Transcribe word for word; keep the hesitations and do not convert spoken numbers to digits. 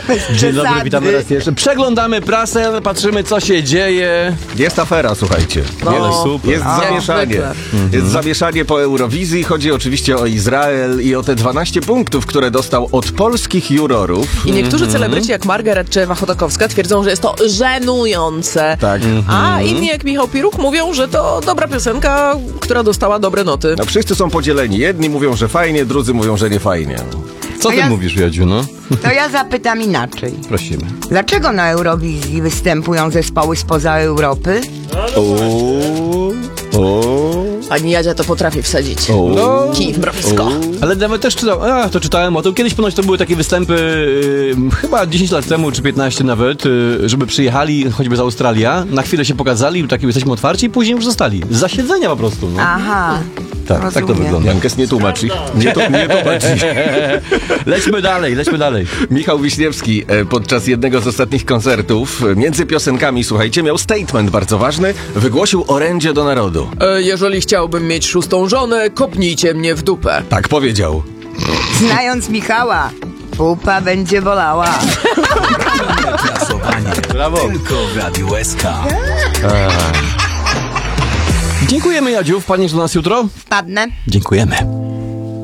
Dzień dobry, witamy raz jeszcze. Przeglądamy prasę, patrzymy, co się dzieje. Jest afera, słuchajcie. No, jest, super. jest A, zamieszanie. mhm. Jest zamieszanie po Eurowizji. Chodzi oczywiście o Izrael i o te dwanaście punktów, które dostał od polskich jurorów. I niektórzy celebryci, jak Margaret czy Ewa Chodakowska, twierdzą, że jest to żenujące. Tak. A inni, jak Michał Piruch, mówią, że to dobra piosenka, która dostała dobre noty. No, wszyscy są podzieleni. Jedni mówią, że fajnie, drudzy mówią, że nie fajnie. Co ty ja- mówisz, Jadziu, no? To ja zapytam inaczej. Prosimy. Dlaczego na Eurowizji występują zespoły spoza Europy? O, o, Pani Jadzia to potrafi wsadzić. o. Kij w mrowisko. Ale nawet też czytałem, a to czytałem o tym. Kiedyś ponoć to były takie występy, y, chyba dziesięć lat temu, czy piętnaście nawet, y, żeby przyjechali choćby z Australia, na chwilę się pokazali, taki jesteśmy otwarci i później już zostali. Z zasiedzenia po prostu, no. Aha. Tak, tak to rozumiem. wygląda. Jankes, nie tłumacz ich. Nie, to, nie tłumacz ich. Lećmy dalej, lećmy dalej. Michał Wiśniewski e, podczas jednego z ostatnich koncertów e, między piosenkami, słuchajcie, miał statement bardzo ważny. Wygłosił orędzie do narodu. E, jeżeli chciałbym mieć szóstą żonę, kopnijcie mnie w dupę. Tak powiedział. Znając Michała, pupa będzie bolała. Brawo. Tylko w Radiu S K. Dziękujemy, Jadziu. Wpadniesz do nas jutro? Padnę. Dziękujemy.